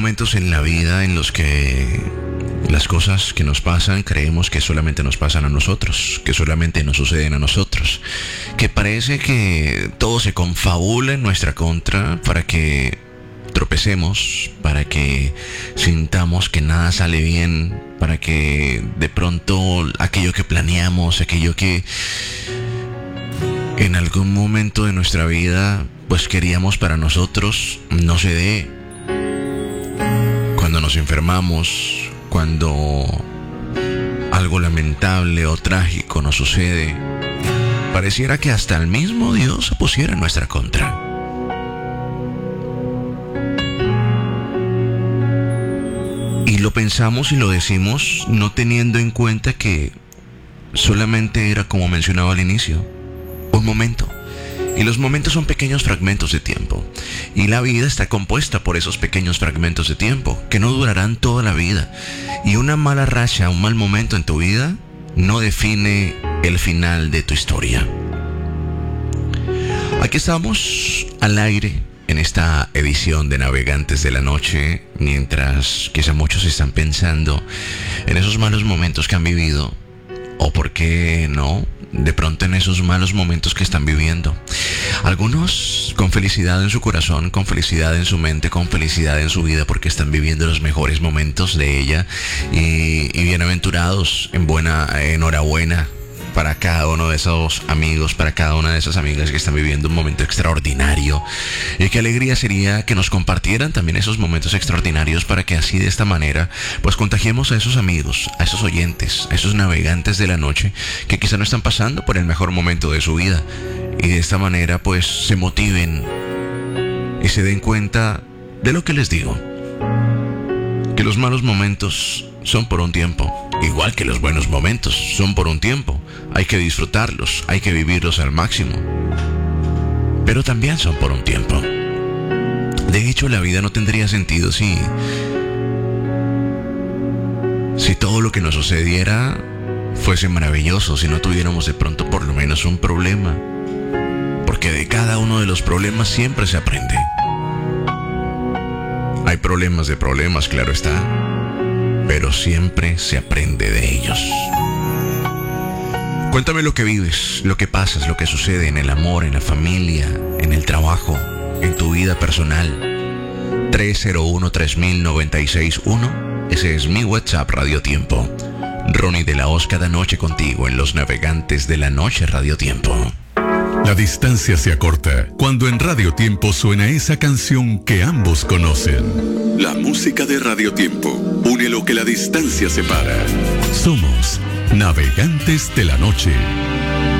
momentos en la vida en los que las cosas que nos pasan creemos que solamente nos pasan a nosotros, que solamente nos suceden a nosotros, que parece que todo se confabula en nuestra contra para que tropecemos, para que sintamos que nada sale bien, para que de pronto aquello que planeamos, aquello que en algún momento de nuestra vida pues queríamos para nosotros, no se dé. Cuando nos enfermamos, cuando algo lamentable o trágico nos sucede, pareciera que hasta el mismo Dios se pusiera en nuestra contra. Y lo pensamos y lo decimos no teniendo en cuenta que solamente era, como mencionaba al inicio, un momento. Y los momentos son pequeños fragmentos de tiempo. Y la vida está compuesta por esos pequeños fragmentos de tiempo que no durarán toda la vida. Y una mala racha, un mal momento en tu vida no define el final de tu historia. Aquí estamos al aire en esta edición de Navegantes de la Noche, mientras quizá muchos están pensando en esos malos momentos que han vivido, o por qué no, de pronto en esos malos momentos que están viviendo. Algunos con felicidad en su corazón, con felicidad en su mente, con felicidad en su vida, porque están viviendo los mejores momentos de ella, y bienaventurados, enhorabuena para cada uno de esos amigos, para cada una de esas amigas que están viviendo un momento extraordinario. Y qué alegría sería que nos compartieran también esos momentos extraordinarios, para que así, de esta manera, pues contagiemos a esos amigos, a esos oyentes, a esos navegantes de la noche que quizá no están pasando por el mejor momento de su vida, y de esta manera pues se motiven y se den cuenta de lo que les digo, que los malos momentos son por un tiempo, igual que los buenos momentos son por un tiempo. Hay que disfrutarlos, hay que vivirlos al máximo, pero también son por un tiempo. De hecho, la vida no tendría sentido si todo lo que nos sucediera fuese maravilloso, si no tuviéramos de pronto por lo menos un problema, porque de cada uno de los problemas siempre se aprende. Hay problemas de problemas, claro está, pero siempre se aprende de ellos. Cuéntame lo que vives, lo que pasas, lo que sucede en el amor, en la familia, en el trabajo, en tu vida personal. 301-3000-961. Ese es mi WhatsApp Radio Tiempo. Ronnie de la Hoz, cada noche contigo en Los Navegantes de la Noche Radio Tiempo. La distancia se acorta cuando en Radio Tiempo suena esa canción que ambos conocen. La música de Radio Tiempo une lo que la distancia separa. Somos Navegantes de la Noche.